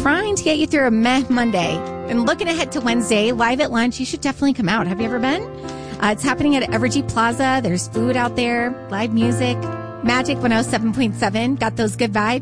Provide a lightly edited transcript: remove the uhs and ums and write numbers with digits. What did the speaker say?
trying to get you through a meh Monday. And looking ahead to Wednesday, live at lunch, you should definitely come out. Have you ever been? It's happening at Evergy Plaza. There's food out there, live music. Magic 107.7. Got those good vibes.